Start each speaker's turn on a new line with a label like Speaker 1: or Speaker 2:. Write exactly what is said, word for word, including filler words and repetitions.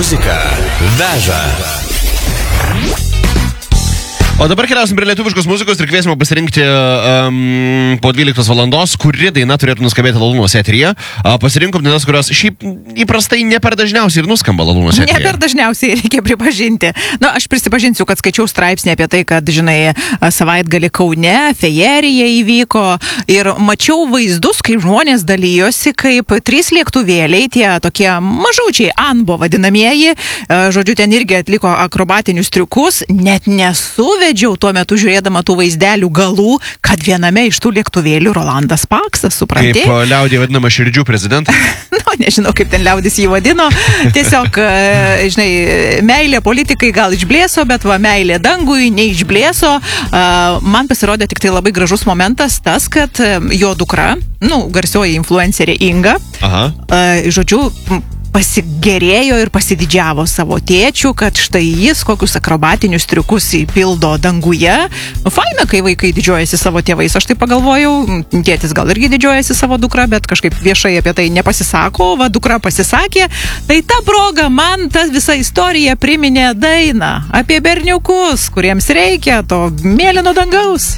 Speaker 1: Muzika veža. O dabar keliausim prie lietuviškos muzikos ir kviesime pasirinkti um, po dvyliktos valandos, kuri daina turėtų nuskambėti Lalūnos eteryje. Uh, pasirinkom dainas, kurios šiaip įprastai ne per dažniausiai ir nuskamba Lalūnos eteryje.
Speaker 2: Ne per dažniausiai, reikia pripažinti. Na, aš prisipažinsiu, kad skaičiau straipsnį apie tai, kad, žinai, savaitgalį Kaune, fejerija įvyko ir mačiau vaizdus, kaip žmonės dalyjosi, kaip trys lėktuvėliai, tie tokie mažučiai, anbo vadinamieji, žodžiu, ten irgi atliko akrobatinius triukus, net nesuvė vedžiau tuo metu žiūrėdama tų vaizdelių galų, kad viename iš tų lėktuvėlių Rolandas Paksas, supranti?
Speaker 1: Kaip liaudį vadinama širdžių prezidentas?
Speaker 2: Nu, nežinau, kaip ten liaudis jį vadino. Tiesiog, žinai, meilė politikai gal išblėso, bet va, meilė dangui neišblėso. Man pasirodė tik tai labai gražus momentas tas, kad jo dukra, nu, garsioji influencerė Inga, Aha. žodžiu, pasigerėjo ir pasididžiavo savo tėčių, kad štai jis kokius akrobatinius triukus įpildo danguje. Nu, faina, kai vaikai didžiuojasi savo tėvais. Aš tai pagalvojau, tėtis gal irgi didžiuojasi savo dukrą, bet kažkaip viešai apie tai nepasisako, va dukra pasisakė. Tai ta proga man ta visa istorija priminė dainą apie berniukus, kuriems reikia to mėlyno dangaus.